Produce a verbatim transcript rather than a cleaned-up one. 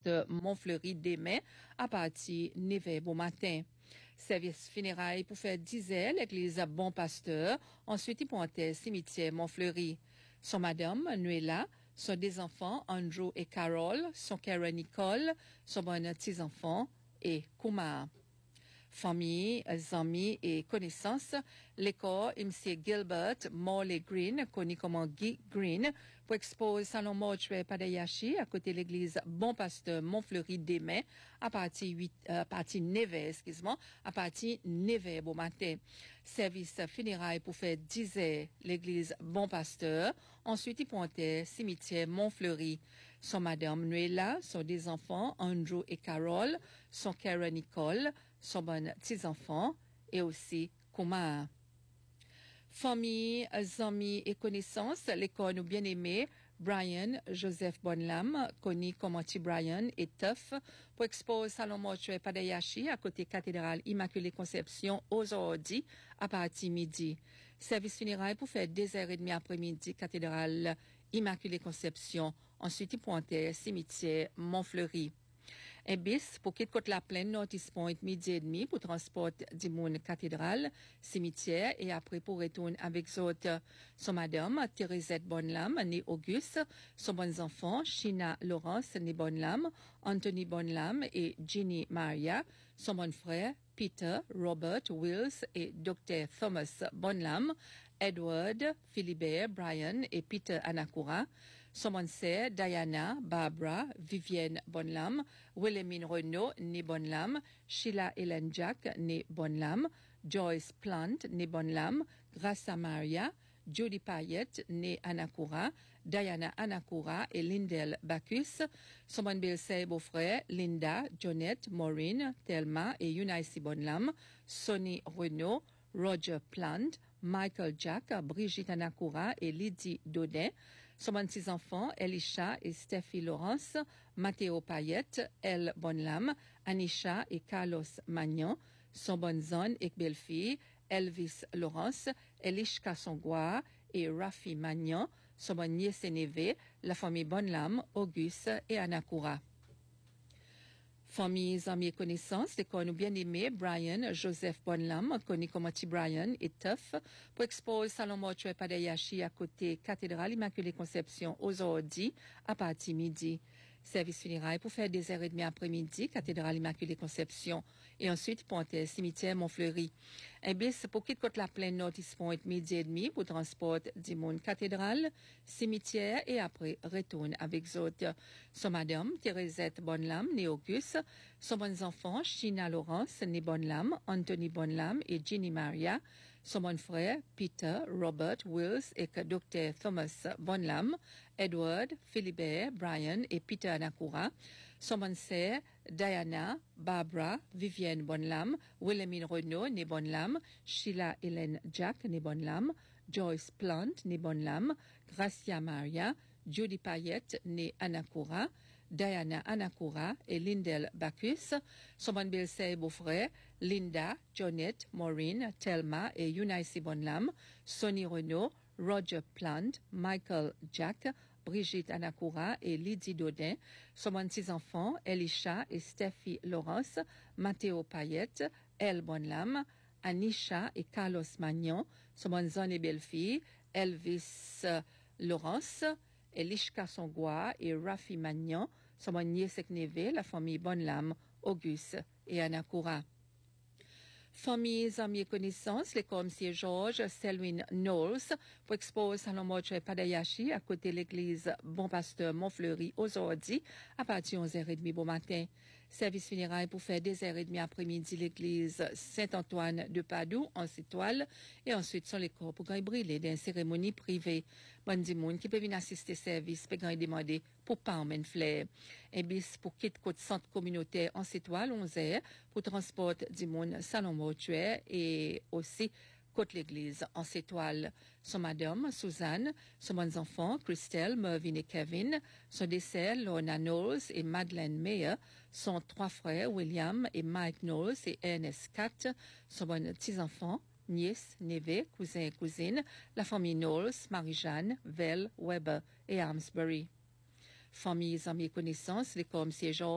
pasteur Montfleury demain à partir de neuf heures au matin. Service funérailles pour faire dix heures, l'église Bon Pasteur, ensuite il pointait cimetière Montfleury. Son madame, Nuela, son deux enfants, Andrew et Carol, son Karen Nicole, son bon petits enfants et Kumar. Famille, amis et connaissances, l'école M C Gilbert Morley Green, connu comme Guy Green, pour exposer salon mortuaire Padayashi à côté de l'église Bon Pasteur Montfleury demain à partir huit, euh, à partir neuf heures, excuse-moi, à partir neuf heures au matin. Service funérailles pour faire dix heures, l'église Bon Pasteur. Ensuite, il pointait cimetière Montfleury. Son madame Nuela, son deux enfants, Andrew et Carol, son Karen Nicole, son bon petits enfants et aussi Kumar. Famille, amis et connaissances, l'école nous bien-aimé, Brian Joseph Bonlam, connu comme Auntie Brian et Tuff, pour exposer salon mortuaire Padayashi à côté cathédrale Immaculée Conception aujourd'hui à partir midi. Service funérailles pour faire deux heures et demie après-midi cathédrale Immaculée Conception. Ensuite, il pointait cimetière Montfleury. Un bis pour quitter côte la plaine notice point midi et demi pour transport du monde cathédrale, cimetière et après pour retourner avec autres. Son madame, Thérésette Bonlam, née Auguste, son bons enfants, China Laurence, née Bonlam, Anthony Bonlam et Ginny Maria, son bon frère, Peter, Robert, Wills et docteur Thomas Bonlam, Edward, Philibert, Brian et Peter Anakura, son bonne sœur, Diana, Barbara, Vivienne Bonlam, Wilhelmine Renaud, née Bonlam, Sheila Hélène Jack, née Bonlam, Joyce Plant, née Bonlam, Graça Maria, Judy Payette, née Anakura, Diana Anakura et Lindel Bacchus, son bon belle-sœur beau-frère, Linda, Jonette, Maureen, Thelma et Eunice Bonlam, Sonny Renaud, Roger Plant, Michael Jack, Brigitte Anakura et Lydie Dodin, son bon six enfants, Elisha et Steffi Laurence, Matteo Payette, Elle Bonlam, Anisha et Carlos Magnon, son bon zone et belle-fille, Elvis Laurence, Elishka Songwa et Rafi Magnon, son bon nièce et neveu, la famille Bonlam, Auguste et Anakura. Famille, amis et connaissances, l'école nous bien-aimé, Brian Joseph Bonlam, connu comme Auntie Brian et Tuff, pour exposer salon mortuaire Padayashi à côté cathédrale Immaculée Conception aujourd'hui à partir midi. Service funérailles pour faire des heures et demie après-midi, cathédrale Immaculée Conception, et ensuite pointer cimetière Montfleury. Un bis pour quitter côte la plaine notice point midi et demi pour transport du monde cathédrale, cimetière et après retourne avec autres. Son madame, Thérésette Bonlam, née Auguste, son bons enfants, China Laurence, née Bonlam, Anthony Bonlam et Ginny Maria, son bon frère, Peter, Robert, Wills et docteur Thomas Bonlam, Edward, Philibert, Brian et Peter Anakura, son bonne sœur, Diana, Barbara, Vivienne Bonlam, Wilhelmine Renaud, née Bonlam, Sheila Hélène Jack, née Bonlam, Joyce Plant, née Bonlam, Gracia Maria, Judy Payette, née Anakura, Diana Anakura et Lindel Bacchus, son bon belle-sœur et beau-frère, Linda, Jonette, Maureen, Thelma et Eunice Bonlam, Sonny Renaud, Roger Plant, Michael Jack, Brigitte Anakura et Lydie Dodin, son bon six enfants, Elisha et Steffi Laurence, Matteo Payette, Elle Bonlam, Anisha et Carlos Magnon, son bon zone et belle-fille, Elvis Laurence, Elishka Songwa et Rafi Magnon, son bon nièce et neveu, la famille Bonlam, Auguste et Anakura. Famille, amis et connaissances, l'école M. George Selwyn Knowles, pour exposer salon mortuaire Padayashi à côté de l'église Bon Pasteur Montfleury aujourd'hui à partir de onze heures trente bon matin. Service funérailles pour faire deux heures trente après-midi l'église Saint-Antoine de Padoue en Citoile et ensuite sur les corps pour gagner brûler d'une cérémonie privée. Bon du monde qui peut venir assister service peut gagner demander pour pas emmener flair. Un bis pour quitter côte centre communautaire en Citoile onze heures pour transport du monde salon mortuaire et aussi côte l'église en Citoile. Son madame, Suzanne, son bons enfants, Christelle, Mervyn et Kevin, son dessert, Lorna Knowles et Madeleine Meyer, son trois frères, William et Mike Knowles et Ernest Cat, son bon petits-enfants, nièces, neveux, cousins et cousines, la famille Knowles, Marie-Jeanne, Vell, Weber et Armsbury. Familles, amis et connaissances, les comme siégeants